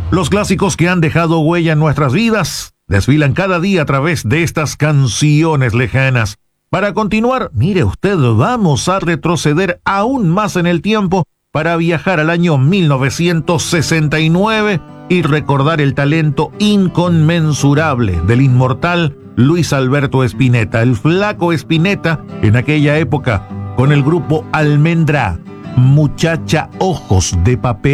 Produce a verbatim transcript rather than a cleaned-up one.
Los clásicos que han dejado huella en nuestras vidas desfilan cada día a través de estas canciones lejanas. Para continuar, mire usted, vamos a retroceder aún más en el tiempo para viajar al año mil novecientos sesenta y nueve y recordar el talento inconmensurable del inmortal Luis Alberto Spinetta, el Flaco Spinetta, en aquella época con el grupo Almendra, Muchacha Ojos de Papel.